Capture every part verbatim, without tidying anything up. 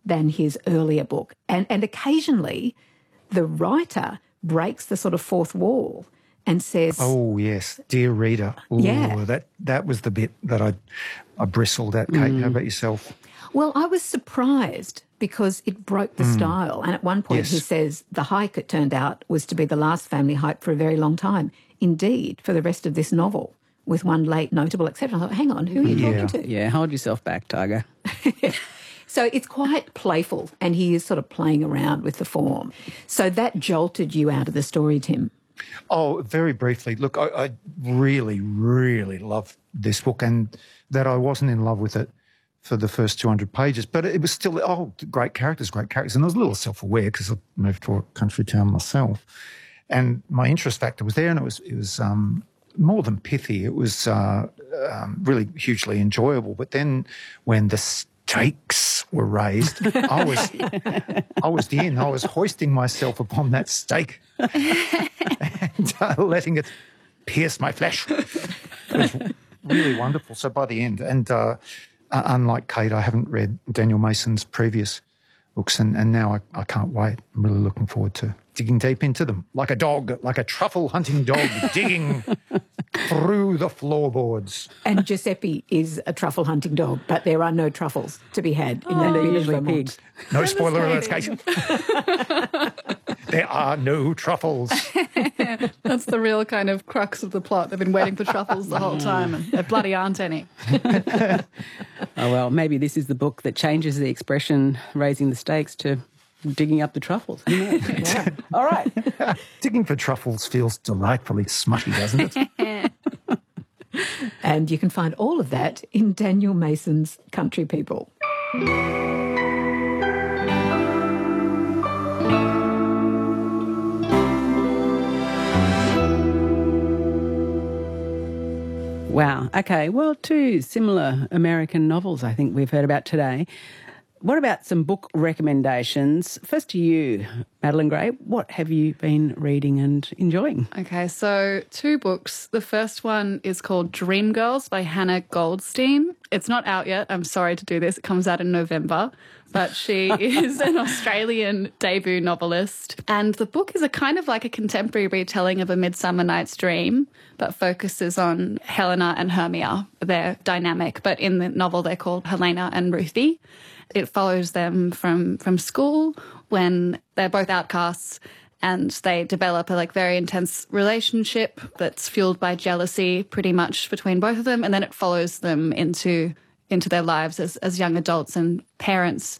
than his earlier book. And, and occasionally the writer breaks the sort of fourth wall and says... Oh, yes, dear reader. Ooh, yeah. that, that was the bit that I, I bristled at, Kate. Mm. How about yourself? Well, I was surprised because it broke the mm. style. And at one point yes. he says the hike, it turned out, was to be the last family hike for a very long time. Indeed, for the rest of this novel, with one late notable exception. I thought, hang on, who are you yeah. talking to? Yeah, hold yourself back, Tiger. So it's quite playful, and he is sort of playing around with the form. So that jolted you out of the story, Tim? Oh, very briefly. Look, I, I really, really loved this book, and that I wasn't in love with it for the first two hundred pages, but it was still, oh, great characters, great characters. And I was a little self-aware because I moved to a country town myself. And my interest factor was there, and it was, it was um, more than pithy. It was uh, um, really hugely enjoyable. But then when the stakes were raised, I was I was in. I was hoisting myself upon that stake and uh, letting it pierce my flesh. It was really wonderful. So by the end, and uh, uh, unlike Kate, I haven't read Daniel Mason's previous books, and, and now I, I can't wait. I'm really looking forward to digging deep into them, like a dog, like a truffle-hunting dog, digging through the floorboards. And Giuseppe is a truffle-hunting dog, but there are no truffles to be had in oh, that they're bit usually of pigs. No spoiler alerts, Kate. There are no truffles. That's the real kind of crux of the plot. They've been waiting for truffles the whole time, and there bloody aren't any. Oh, well, maybe this is the book that changes the expression raising the stakes to digging up the truffles. Yeah. All right. Digging for truffles feels delightfully smutty, doesn't it? And you can find all of that in Daniel Mason's Country People. Wow. Okay. Well, two similar American novels I think we've heard about today. What about some book recommendations? First to you, Madeline Gray. What have you been reading and enjoying? Okay, so two books. The first one is called Dreamgirls by Hannah Goldstein. It's not out yet. I'm sorry to do this. It comes out in November. But she is an Australian debut novelist. And the book is a kind of like a contemporary retelling of A Midsummer Night's Dream, but focuses on Helena and Hermia, their dynamic. But in the novel, they're called Helena and Ruthie. It follows them from, from school when they're both outcasts, and they develop a like very intense relationship that's fueled by jealousy pretty much between both of them. And then it follows them into into their lives as, as young adults and parents.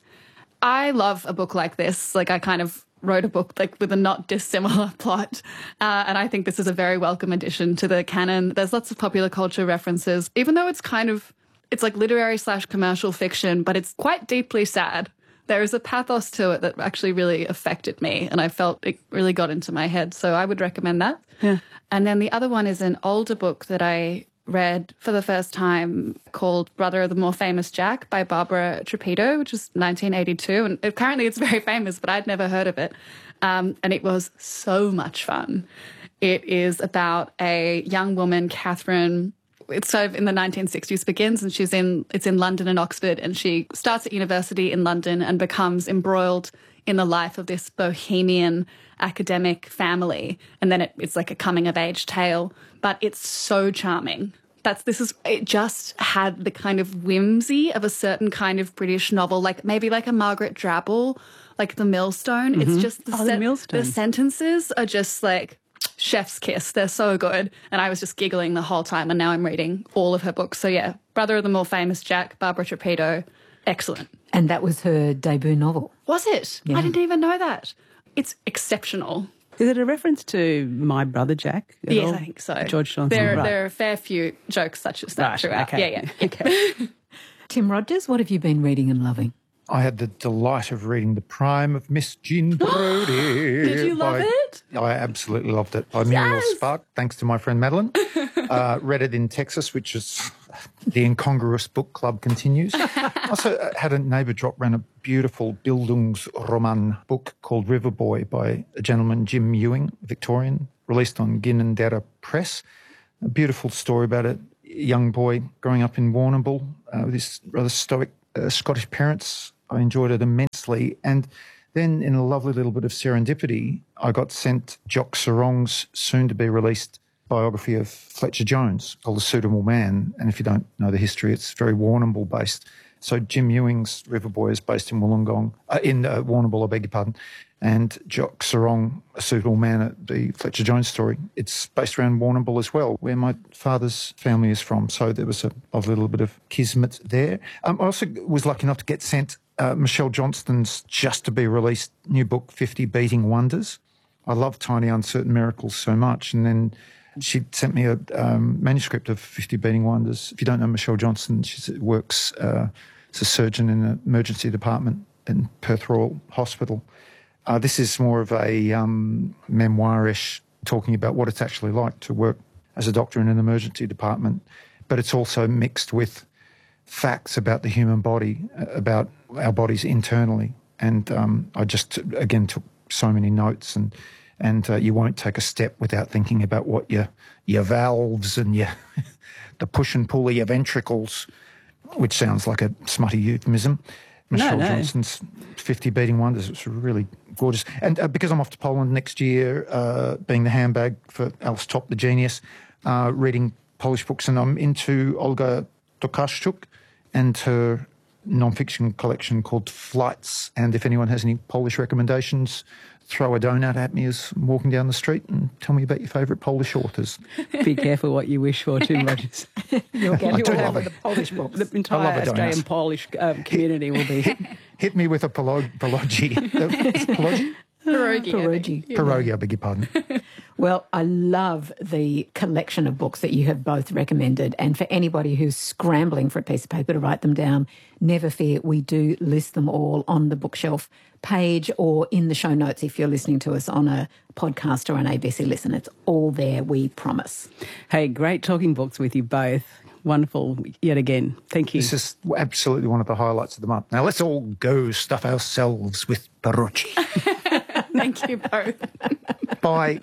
I love a book like this. Like I kind of wrote a book like with a not dissimilar plot. Uh, and I think this is a very welcome addition to the canon. There's lots of popular culture references, even though it's kind of, it's like literary slash commercial fiction, but it's quite deeply sad. There is a pathos to it that actually really affected me, and I felt it really got into my head. So I would recommend that. Yeah. And then the other one is an older book that I read for the first time called Brother of the More Famous Jack by Barbara Trapito, which is nineteen eighty-two. And apparently it's very famous, but I'd never heard of it. Um, and it was so much fun. It is about a young woman, Catherine. It's sort of in the nineteen sixties begins, and she's in, it's in London and Oxford, and she starts at university in London and becomes embroiled in the life of this bohemian academic family. And then it, it's like a coming of age tale, but it's so charming. That's, this is, it just had the kind of whimsy of a certain kind of British novel, like maybe like a Margaret Drabble, like The Millstone. Mm-hmm. It's just, the, oh, se- the Millstone. the sentences are just like chef's kiss. They're so good. And I was just giggling the whole time, and now I'm reading all of her books. So yeah, Brother of the More Famous Jack, Barbara Trapito, excellent. And that was her debut novel. Was it? Yeah. I didn't even know that. It's exceptional. Is it a reference to My Brother Jack? Yes, all? I think so. George Johnson. There, right. there are a fair few jokes such as that Right, throughout. okay. Yeah, yeah. Okay. Tim Rogers, what have you been reading and loving? I had the delight of reading The Prime of Miss Jean Brodie. Did you love by, it? I absolutely loved it. By Muriel Yes. Spark, thanks to my friend Madeline. uh, read it in Texas, which is the incongruous book club continues. Also uh, had a neighbour drop round a beautiful Bildungsroman book called River Boy by a gentleman, Jim Ewing, Victorian, released on Ginninderra Press. A beautiful story about a young boy growing up in Warrnambool uh, with his rather stoic uh, Scottish parents. I enjoyed it immensely. enormously. And then in a lovely little bit of serendipity, I got sent Jock Sarong's soon-to-be-released biography of Fletcher Jones called A Suitable Man. And if you don't know the history, it's very Warrnambool-based. So Jim Ewing's River Boy is based in Wollongong, uh, in uh, Warrnambool, I beg your pardon. And Jock Sarong, A Suitable Man, the Fletcher Jones story, it's based around Warrnambool as well, where my father's family is from. So there was a, a little bit of kismet there. Um, I also was lucky enough to get sent uh, Michelle Johnston's just-to-be-released new book, fifty Beating Wonders. I love Tiny Uncertain Miracles so much. And then she sent me a um, manuscript of fifty Beating Wonders. If you don't know Michelle Johnston, she works uh, as a surgeon in an emergency department in Perth Royal Hospital. Uh, this is more of a um, memoirish, talking about what it's actually like to work as a doctor in an emergency department. But it's also mixed with facts about the human body, about our bodies internally. And um, I just, again, took so many notes, and and uh, you won't take a step without thinking about what your your valves and your the push and pull of your ventricles, which sounds like a smutty euphemism. Michelle no, no. Johnston's fifty Beating Wonders. It's really gorgeous. And uh, because I'm off to Poland next year, uh, being the handbag for Alice Topp, the genius, uh, reading Polish books, and I'm into Olga Tokarczuk and her non-fiction collection called Flights. And if anyone has any Polish recommendations, throw a donut at me as I'm walking down the street and tell me about your favourite Polish authors. Be careful what you wish for, Tim Rogers. You'll get I you do will love have it. the Polish books. The I entire love a donut. Australian Polish um, community will be. Hit, hit me with a polo- pologi. Pologi? Pierogi. Pierogi. Pierogi, I beg your pardon. Well, I love the collection of books that you have both recommended. And for anybody who's scrambling for a piece of paper to write them down, never fear, we do list them all on the bookshelf page or in the show notes if you're listening to us on a podcast or an A B C Listen. It's all there, we promise. Hey, great talking books with you both. Wonderful yet again. Thank you. This is absolutely one of the highlights of the month. Now let's all go stuff ourselves with Pierogi. Thank you both. Bye.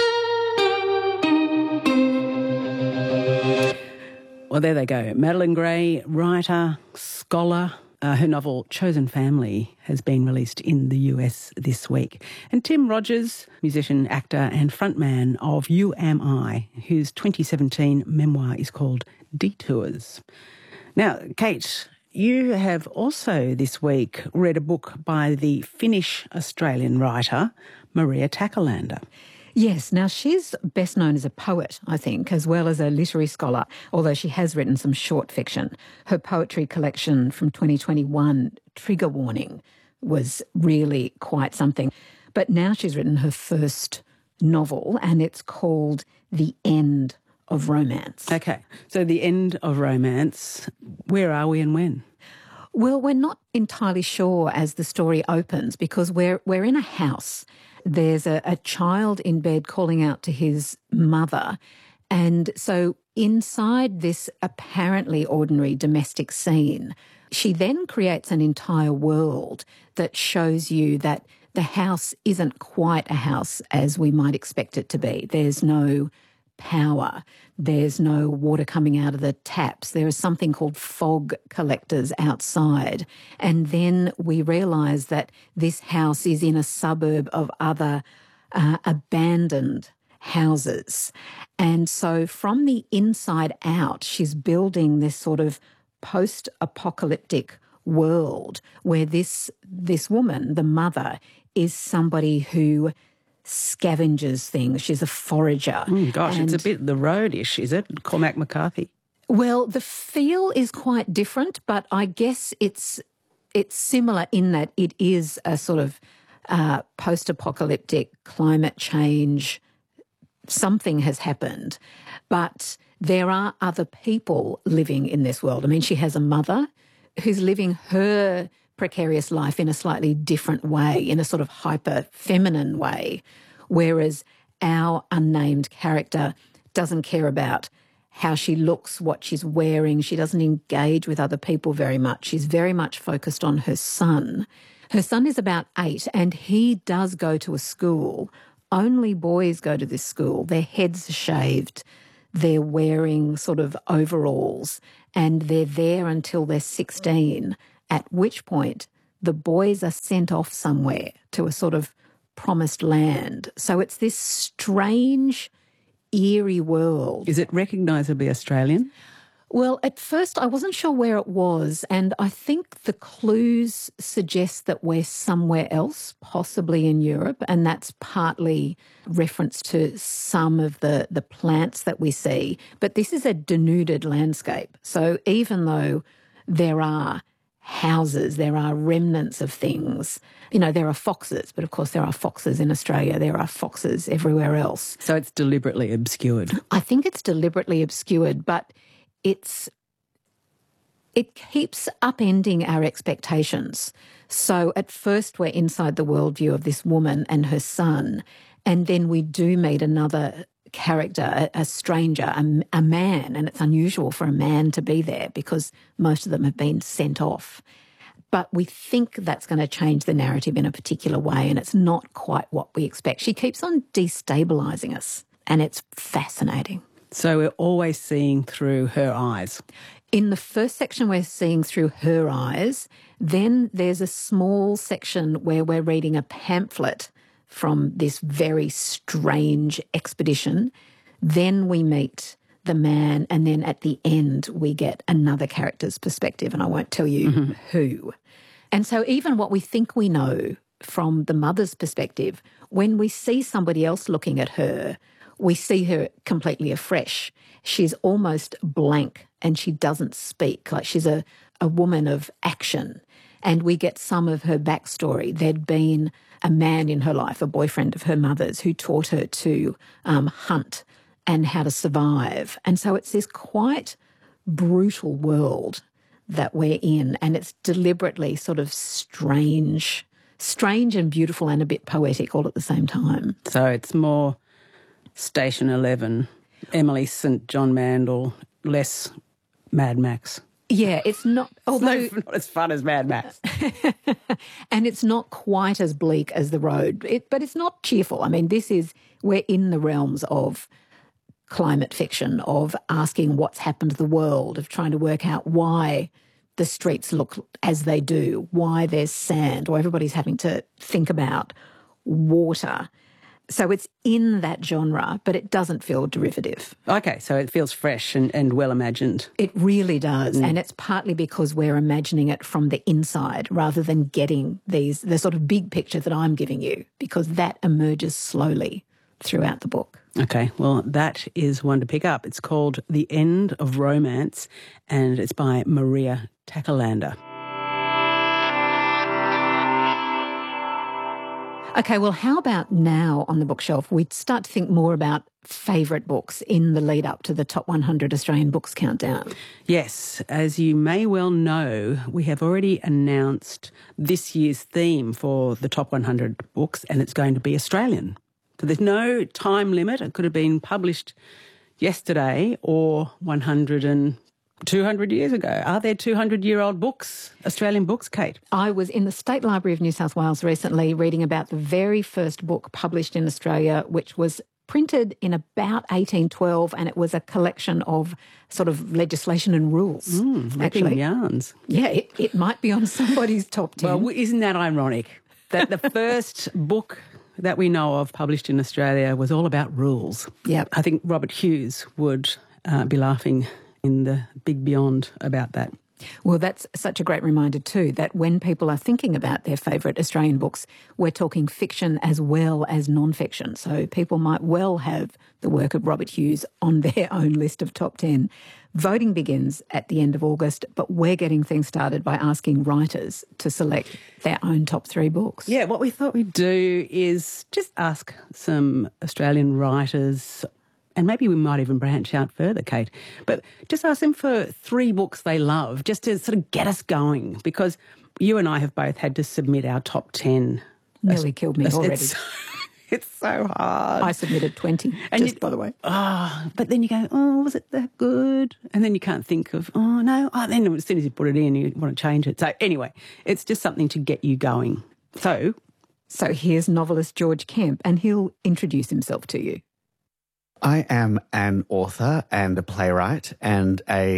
Well, there they go. Madeline Gray, writer, scholar. Uh, her novel Chosen Family has been released in the U S this week. And Tim Rogers, musician, actor and frontman of You Am I, whose twenty seventeen memoir is called Detours. Now, Kate, you have also this week read a book by the Finnish-Australian writer Maria Takalander. Yes, now she's best known as a poet, I think, as well as a literary scholar, although she has written some short fiction. Her poetry collection from twenty twenty-one, Trigger Warning, was really quite something. But now she's written her first novel, and it's called The End of Romance. Okay, so The End of Romance, where are we and when? Well, we're not entirely sure as the story opens because we're we're in a house. There's a, a child in bed calling out to his mother. And so inside this apparently ordinary domestic scene, she then creates an entire world that shows you that the house isn't quite a house as we might expect it to be. There's no power. There's no water coming out of the taps. There is something called fog collectors outside. And then we realise that this house is in a suburb of other uh, abandoned houses. And so from the inside out, she's building this sort of post-apocalyptic world where this this woman, the mother, is somebody who scavenges things. She's a forager. Mm, gosh, and, it's a bit The Road-ish, is it? Cormac McCarthy. Well, the feel is quite different, but I guess it's it's similar in that it is a sort of uh, post-apocalyptic climate change. Something has happened, but there are other people living in this world. I mean, she has a mother who's living her precarious life in a slightly different way, in a sort of hyper-feminine way, whereas our unnamed character doesn't care about how she looks, what she's wearing. She doesn't engage with other people very much. She's very much focused on her son. Her son is about eight and he does go to a school. Only boys go to this school. Their heads are shaved. They're wearing sort of overalls and they're there until they're sixteen, at which point the boys are sent off somewhere to a sort of promised land. So it's this strange, eerie world. Is it recognisably Australian? Well, at first I wasn't sure where it was, and I think the clues suggest that we're somewhere else, possibly in Europe, and that's partly reference to some of the, the plants that we see. But this is a denuded landscape. So even though there are houses, there are remnants of things, you know, there are foxes, but of course there are foxes in Australia, there are foxes everywhere else. So it's deliberately obscured. I think it's deliberately obscured, but It's it keeps upending our expectations. So at first we're inside the worldview of this woman and her son, and then we do meet another character, a, a stranger, a, a man, and it's unusual for a man to be there because most of them have been sent off. But we think that's going to change the narrative in a particular way, and it's not quite what we expect. She keeps on destabilising us, and it's fascinating. So we're always seeing through her eyes. In the first section, we're seeing through her eyes. Then there's a small section where we're reading a pamphlet from this very strange expedition. Then we meet the man, and then at the end we get another character's perspective, and I won't tell you mm-hmm. who. And so even what we think we know from the mother's perspective, when we see somebody else looking at her, we see her completely afresh. She's almost blank and she doesn't speak, like she's a, a woman of action. And we get some of her backstory. There'd been a man in her life, a boyfriend of her mother's, who taught her to um, hunt and how to survive. And so it's this quite brutal world that we're in, and it's deliberately sort of strange, strange and beautiful and a bit poetic all at the same time. So it's more Station Eleven, Emily Saint John Mandel, less Mad Max. Yeah, it's not... Although, it's not as fun as Mad Max. And it's not quite as bleak as The Road, it, but it's not cheerful. I mean, this is... We're in the realms of climate fiction, of asking what's happened to the world, of trying to work out why the streets look as they do, why there's sand, or everybody's having to think about water. So it's in that genre, but it doesn't feel derivative. Okay, so it feels fresh and, and well imagined. It really does. Mm. And it's partly because we're imagining it from the inside rather than getting these the sort of big picture that I'm giving you, because that emerges slowly throughout the book. Okay, well, that is one to pick up. It's called The End of Romance, and it's by Maria Takalander. Okay, well, how about now on the bookshelf we start to think more about favourite books in the lead up to the Top one hundred Australian Books Countdown? Yes, as you may well know, we have already announced this year's theme for the Top one hundred books, and it's going to be Australian. So there's no time limit. It could have been published yesterday or one hundred and two hundred years ago. Are there two hundred-year-old books, Australian books, Kate? I was in the State Library of New South Wales recently reading about the very first book published in Australia, which was printed in about eighteen twelve, and it was a collection of sort of legislation and rules. Mm, actually, yarns. Yeah, it, it might be on somebody's top ten. Well, isn't that ironic that the first book that we know of published in Australia was all about rules? Yeah, I think Robert Hughes would uh, be laughing in the big beyond about that. Well, that's such a great reminder too, that when people are thinking about their favourite Australian books, we're talking fiction as well as non-fiction. So people might well have the work of Robert Hughes on their own list of top ten. Voting begins at the end of August, but we're getting things started by asking writers to select their own top three books. Yeah, what we thought we'd do is just ask some Australian writers, and maybe we might even branch out further, Kate, but just ask them for three books they love, just to sort of get us going, because you and I have both had to submit our top ten. Nearly killed me already. It's, it's so hard. I submitted twenty, and just you, by the way. Oh, but then you go, oh, was it that good? And then you can't think of, oh, no. Oh, then as soon as you put it in, you want to change it. So anyway, it's just something to get you going. So, so here's novelist George Kemp, and he'll introduce himself to you. I am an author and a playwright and a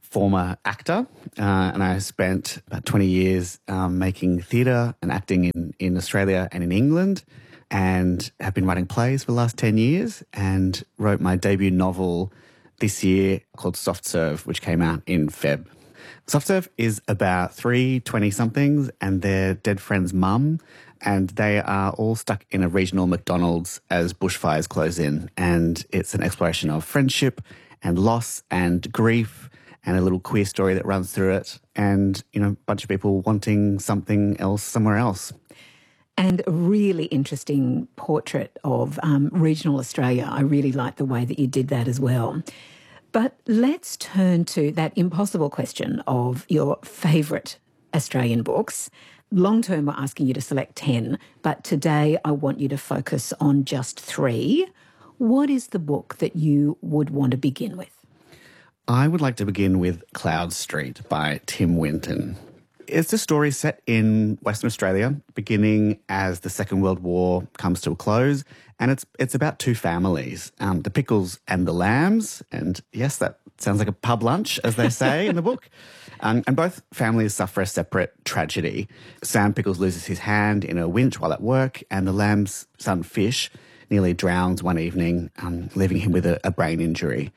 former actor, uh, and I spent about twenty years um, making theatre and acting in, in Australia and in England, and have been writing plays for the last ten years, and wrote my debut novel this year called Soft Serve, which came out in Feb. Soft Serve is about three twenty-somethings and their dead friend's mum, and they are all stuck in a regional McDonald's as bushfires close in. And it's an exploration of friendship and loss and grief and a little queer story that runs through it, and, you know, a bunch of people wanting something else somewhere else. And a really interesting portrait of um, regional Australia. I really like the way that you did that as well. But let's turn to that impossible question of your favourite Australian books. Long term, we're asking you to select ten, but today I want you to focus on just three. What is the book that you would want to begin with? I would like to begin with Cloud Street by Tim Winton. It's a story set in Western Australia, beginning as the Second World War comes to a close, and it's it's about two families, um, the Pickles and the Lambs, and yes, that sounds like a pub lunch, as they say in the book. Um, and both families suffer a separate tragedy. Sam Pickles loses his hand in a winch while at work, and the Lamb's son Fish nearly drowns one evening, um, leaving him with a, a brain injury.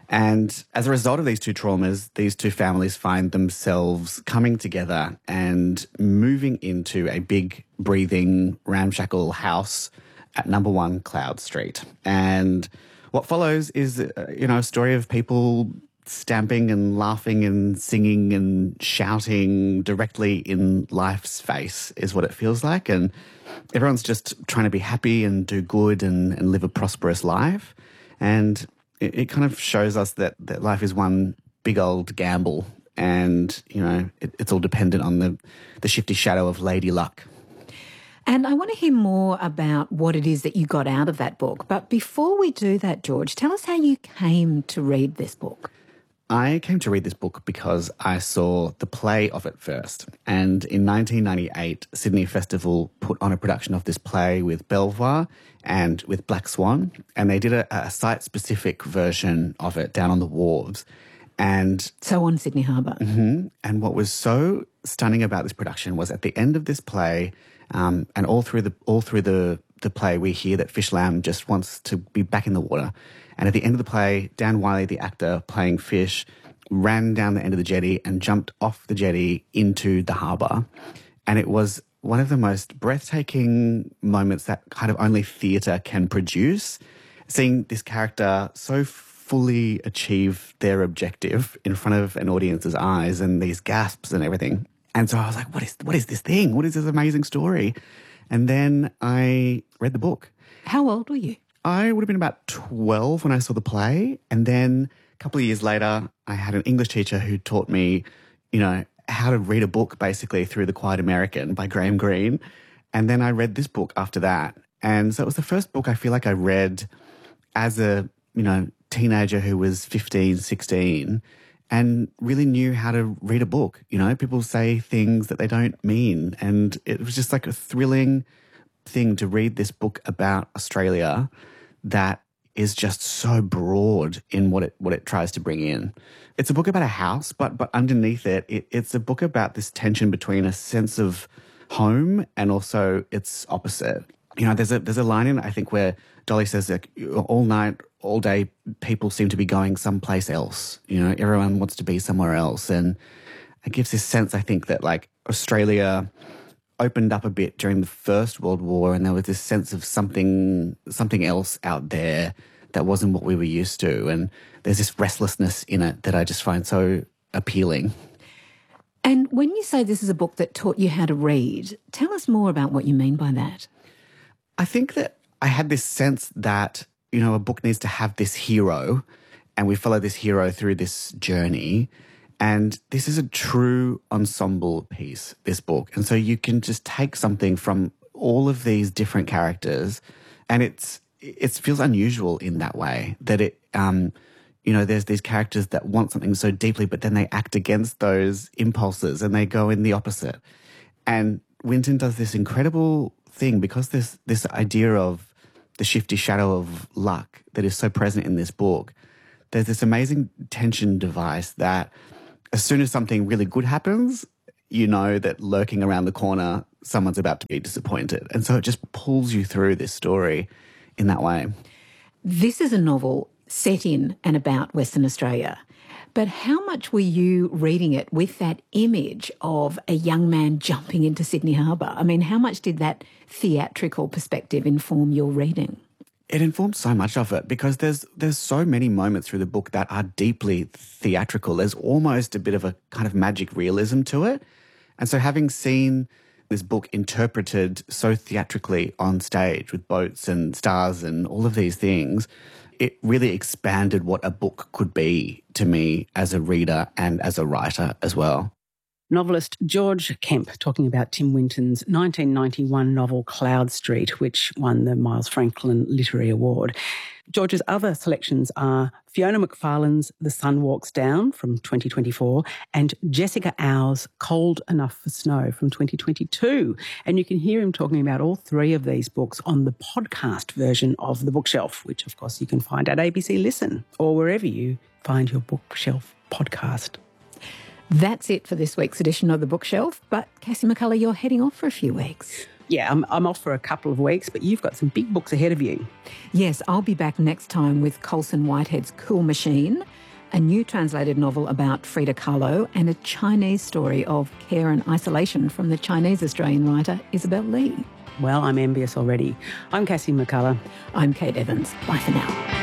And as a result of these two traumas, these two families find themselves coming together and moving into a big, breathing, ramshackle house at number one Cloud Street. And what follows is, uh, you know, a story of people stamping and laughing and singing and shouting directly in life's face is what it feels like. And everyone's just trying to be happy and do good and, and live a prosperous life. And it, it kind of shows us that, that life is one big old gamble, and, you know, it, it's all dependent on the, the shifty shadow of Lady Luck. And I want to hear more about what it is that you got out of that book. But before we do that, George, tell us how you came to read this book. I came to read this book because I saw the play of it first. And in nineteen ninety-eight, Sydney Festival put on a production of this play with Belvoir and with Black Swan. And they did a, a site-specific version of it down on the wharves. And so on Sydney Harbour. Mm-hmm, and what was so stunning about this production was at the end of this play, um, and all through the all through the, the play, we hear that Fish Lamb just wants to be back in the water. And at the end of the play, Dan Wiley, the actor playing Fish, ran down the end of the jetty and jumped off the jetty into the harbour. And it was one of the most breathtaking moments that kind of only theatre can produce, seeing this character so fully achieve their objective in front of an audience's eyes and these gasps and everything. And so I was like, what is what is this thing? What is this amazing story? And then I read the book. How old were you? I would have been about twelve when I saw the play. And then a couple of years later, I had an English teacher who taught me, you know, how to read a book basically through The Quiet American by Graham Greene. And then I read this book after that. And so it was the first book I feel like I read as a, you know, teenager who was fifteen, sixteen and really knew how to read a book. You know, people say things that they don't mean. And it was just like a thrilling thing to read this book about Australia that is just so broad in what it what it tries to bring in. It's a book about a house, but but underneath it, it it's a book about this tension between a sense of home and also its opposite. You know, there's a there's a line in it, I think, where Dolly says, like, all night, all day, people seem to be going someplace else. You know, everyone wants to be somewhere else. And it gives this sense, I think, that like Australia opened up a bit during the First World War, and there was this sense of something something else out there that wasn't what we were used to. And there's this restlessness in it that I just find so appealing. And when you say this is a book that taught you how to read, tell us more about what you mean by that. I think that I had this sense that, you know, a book needs to have this hero, and we follow this hero through this journey. And this is a true ensemble piece, this book. And so you can just take something from all of these different characters, and it's it feels unusual in that way, that it, um, you know, there's these characters that want something so deeply, but then they act against those impulses and they go in the opposite. And Winton does this incredible thing because this this idea of the shifty shadow of luck that is so present in this book. There's this amazing tension device that as soon as something really good happens, you know that lurking around the corner, someone's about to be disappointed. And so it just pulls you through this story in that way. This is a novel set in and about Western Australia. But how much were you reading it with that image of a young man jumping into Sydney Harbour? I mean, how much did that theatrical perspective inform your reading? It informed so much of it because there's there's so many moments through the book that are deeply theatrical. There's almost a bit of a kind of magic realism to it. And so having seen this book interpreted so theatrically on stage with boats and stars and all of these things, it really expanded what a book could be to me as a reader and as a writer as well. Novelist George Kemp talking about Tim Winton's nineteen ninety-one novel Cloud Street, which won the Miles Franklin Literary Award. George's other selections are Fiona McFarlane's The Sun Walks Down from twenty twenty-four and Jessica Au's Cold Enough for Snow from twenty twenty-two. And you can hear him talking about all three of these books on the podcast version of The Bookshelf, which, of course, you can find at A B C Listen or wherever you find your Bookshelf podcast. That's it for this week's edition of The Bookshelf. But Cassie McCullough, you're heading off for a few weeks. Yeah, I'm, I'm off for a couple of weeks, but you've got some big books ahead of you. Yes, I'll be back next time with Colson Whitehead's Cool Machine, a new translated novel about Frida Kahlo, and a Chinese story of care and isolation from the Chinese-Australian writer Isabel Lee. Well, I'm envious already. I'm Cassie McCullough. I'm Kate Evans. Bye for now.